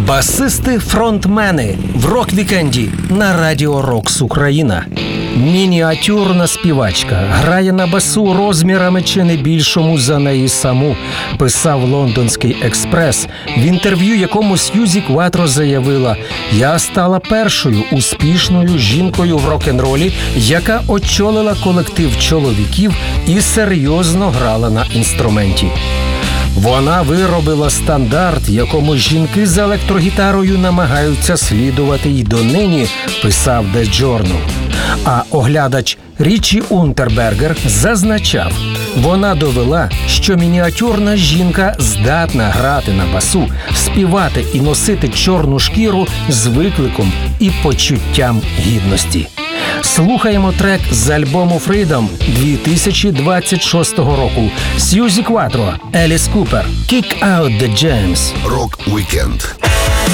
Басисти-фронтмени в рок-вікенді на Радіо Рокс Україна. Мініатюрна співачка грає на басу розмірами чи не більшому за неї саму, писав Лондонський експрес, в інтерв'ю якому Сьюзі Кватро заявила: «Я стала першою успішною жінкою в рок-н-ролі, яка очолила колектив чоловіків і серйозно грала на інструменті». Вона виробила стандарт, якому жінки з електрогітарою намагаються слідувати й донині, писав The Journal. А оглядач Річі Унтербергер зазначав: вона довела, що мініатюрна жінка здатна грати на басу, співати і носити чорну шкіру з викликом і почуттям гідності. Слухаємо трек з альбому Freedom 2026 року. Сьюзі Кватро, Еліс Купер, Kick Out the Jams. Рок-вікенд.